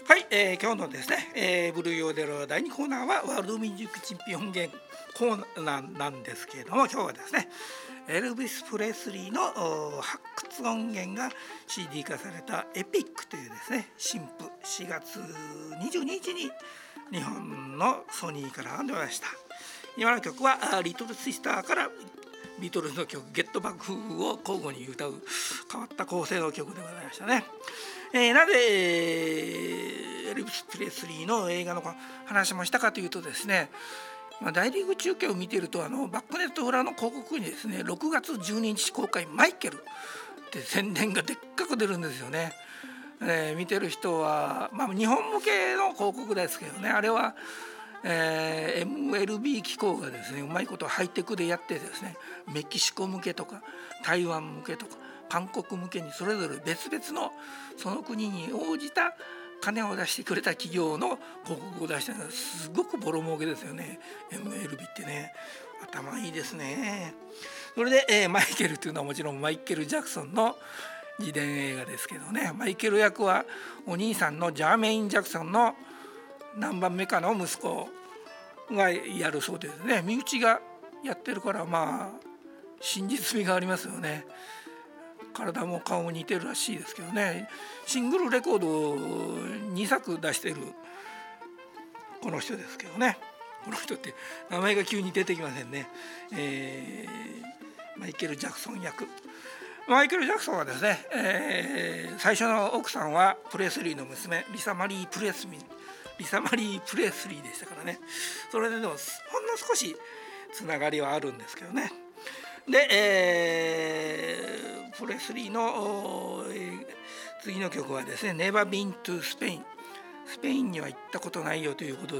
はい、今日のですね、ブルーヨーデル第2コーナーはワールドミュージックチンピ音源コーナーなんですけれども、今日はですねエルビス・プレスリーの発掘音源が CD 化されたエピックというですね新譜4月22日に日本のソニーから出ました。今の曲はリトルシスターからビートルズの曲ゲットバックを交互に歌う変わった構成の曲でございましたね。なぜエルビス・プレスリーの映画の話もしたかというとですね、大リーグ中継を見ているとバックネット裏の広告にですね6月12日公開マイケルって宣伝がでっかく出るんですよね。見てる人は、日本向けの広告ですけどね、あれはMLB 機構がですねうまいことハイテクでやってですねメキシコ向けとか台湾向けとか韓国向けにそれぞれ別々のその国に応じた金を出してくれた企業の広告を出してるのはすごくボロ儲けですよね。 MLB ってね頭いいですね。それで、マイケルというのはもちろんマイケル・ジャクソンの自伝映画ですけどね、マイケル役はお兄さんのジャーメイン・ジャクソンの何番目かの息子がやるそうですね。身内がやってるから真実味がありますよね。体も顔も似てるらしいですけどね。シングルレコードを2作出してるこの人ですけどね。この人って名前が急に出てきませんね。マイケル・ジャクソン役。マイケル・ジャクソンはですね、最初の奥さんはプレスリーの娘リサ・マリー・プレスリーでしたからね。それででもほんの少しつながりはあるんですけどね。で、プレスリーの次の曲はですね Never Been to Spain、 スペインには行ったことないよということ